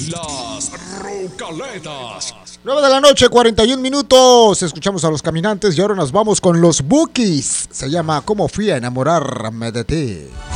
Las Rucaletas. 9 de la noche, 41 minutos. Escuchamos a Los Caminantes y ahora nos vamos con Los Bukis. Se llama ¿Cómo fui a enamorarme de ti?